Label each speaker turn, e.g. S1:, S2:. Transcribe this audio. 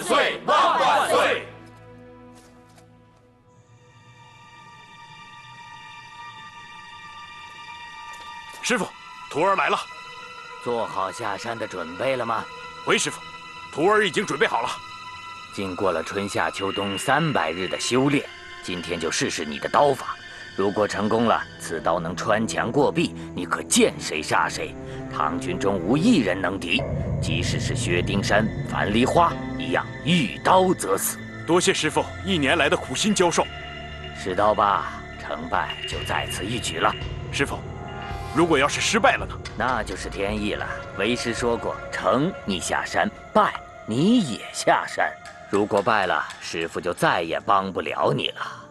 S1: 岁万万岁！
S2: 师傅，徒儿来了。
S3: 做好下山的准备了吗？
S2: 回师傅，徒儿已经准备好了。
S3: 经过了春夏秋冬300日的修炼，今天就试试你的刀法。如果成功了，此刀能穿墙过壁，你可见谁杀谁。唐军中无一人能敌，即使是薛丁山、樊梨花一样，遇刀则死。
S2: 多谢师傅1年来的苦心教授。
S3: 试刀吧，成败就在此一举了。
S2: 师傅，如果要是失败了呢？
S3: 那就是天意了。为师说过，成你下山，败你也下山。如果败了，师傅就再也帮不了你了。